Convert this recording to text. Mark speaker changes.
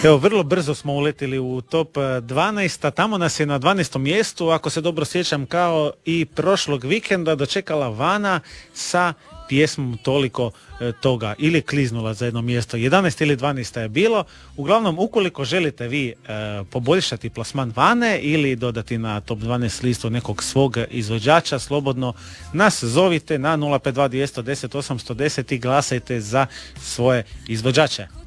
Speaker 1: Evo, vrlo brzo smo uletili u top 12, a tamo nas je na 12. mjestu, ako se dobro sjećam, kao i prošlog vikenda, dočekala Vana sa pjesmom Toliko toga, ili kliznula za jedno mjesto. 11 ili 12 je bilo. Uglavnom, ukoliko želite vi poboljšati plasman Vane ili dodati na top 12 listu nekog svog izvođača, slobodno nas zovite na 052 210 810 i glasajte za svoje izvođače.